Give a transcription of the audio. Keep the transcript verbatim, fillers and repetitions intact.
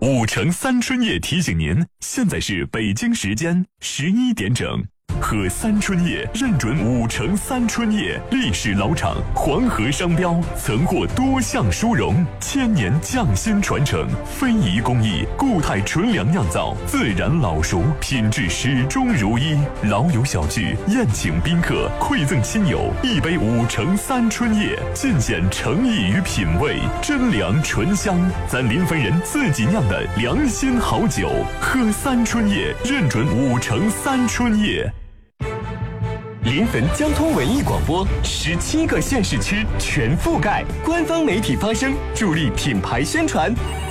五城三春叶提醒您，现在是北京时间十一点整。喝三春叶认准五城三春叶，历史老厂，黄河商标，曾获多项殊荣，千年匠心传承，非遗工艺，固态纯粮酿造，自然老熟，品质始终如一。老友小聚，宴请宾客，馈赠亲友，一杯五城三春叶，尽显诚意与品味，真粮醇香，咱临汾人自己酿的良心好酒。喝三春叶，认准五城三春叶。 临汾交通文艺广播，十七个县市区全覆盖，官方媒体发声，助力品牌宣传。